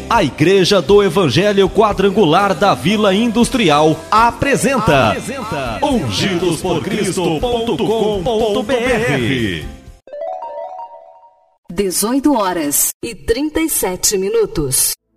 A Igreja do Evangelho Quadrangular da Vila Industrial apresenta ungidosporcristo.com.br. 18 horas e 37 minutos.